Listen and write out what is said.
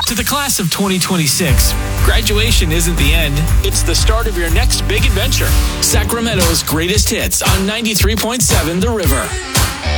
To the class of 2026, graduation isn't the end. It's the start of your next big adventure. Sacramento's greatest hits on 93.7 The River.